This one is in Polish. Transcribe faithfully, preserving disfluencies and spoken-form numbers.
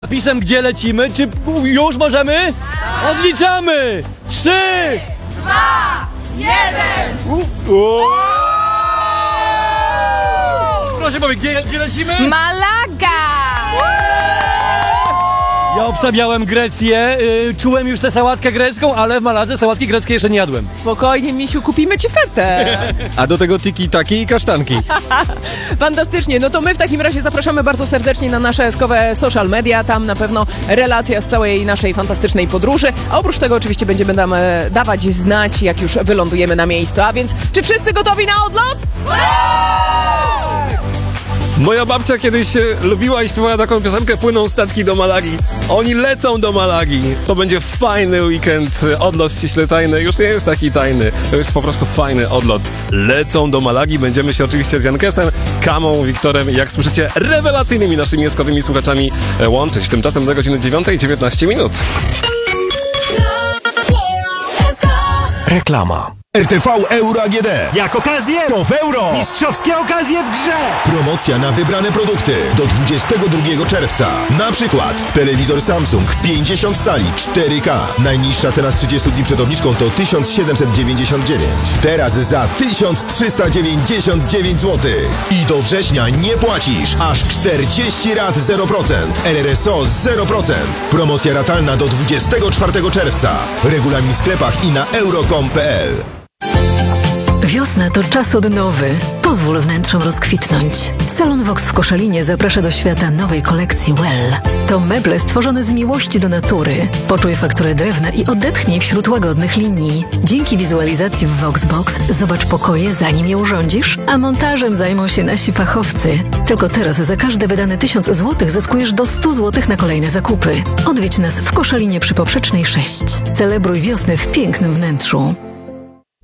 Napisem, gdzie lecimy? Czy już możemy? Odliczamy! Trzy! Dwa, jeden! Proszę powiedz, gdzie, gdzie lecimy? Malaga! Ja obstawiałem Grecję, y, czułem już tę sałatkę grecką, ale w Maladze sałatki greckie jeszcze nie jadłem. Spokojnie, misiu, kupimy ci fetę. A do tego tiki-taki i kasztanki. Fantastycznie, no to my w takim razie zapraszamy bardzo serdecznie na nasze eskowe social media, tam na pewno relacja z całej naszej fantastycznej podróży, a oprócz tego oczywiście będziemy nam e, dawać znać, jak już wylądujemy na miejscu, a więc czy wszyscy gotowi na odlot? Moja babcia kiedyś e, lubiła i śpiewała taką piosenkę Płyną statki do Malagi. Oni lecą do Malagi. To będzie fajny weekend, e, odlot ściśle tajny. Już nie jest taki tajny, to jest po prostu fajny odlot. Lecą do Malagi, będziemy się oczywiście z Jankesem, Kamą, Wiktorem i jak słyszycie rewelacyjnymi naszymi eskowymi słuchaczami e, łączyć. Tymczasem do godziny dziewiątej dziewiętnaście minut. Reklama. R T V Euro A G D. Jak okazję, to w euro. Mistrzowskie okazje w grze. Promocja na wybrane produkty do dwudziestego drugiego czerwca. Na przykład telewizor Samsung pięćdziesiąt cali cztery K. Najniższa cena z trzydziestu dni przed obniżką to tysiąc siedemset dziewięćdziesiąt dziewięć. Teraz za tysiąc trzysta dziewięćdziesiąt dziewięć złotych. I do września nie płacisz. Aż czterdzieści rat zero procent. R R S O zero procent. Promocja ratalna do dwudziestego czwartego czerwca. Regulamin w sklepach i na euro kropka com kropka p l. Wiosna to czas odnowy. Pozwól wnętrzom rozkwitnąć. Salon Vox w Koszalinie zaprasza do świata nowej kolekcji Well. To meble stworzone z miłości do natury. Poczuj fakturę drewna i odetchnij wśród łagodnych linii. Dzięki wizualizacji w Voxbox zobacz pokoje, zanim je urządzisz, a montażem zajmą się nasi fachowcy. Tylko teraz za każde wydane tysiąc złotych zyskujesz do stu złotych na kolejne zakupy. Odwiedź nas w Koszalinie przy Poprzecznej sześć. Celebruj wiosnę w pięknym wnętrzu.